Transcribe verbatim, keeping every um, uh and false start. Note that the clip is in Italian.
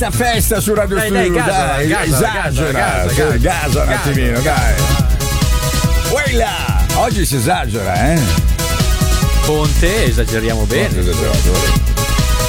Festa, festa su Radio Dai, Studio, dai, gasa, dai, gasa, esagera, gasa, sì, gasa, gasa un gasa, attimino, dai. Quella! Oggi si esagera, eh? Ponte, esageriamo bene. Esagerato.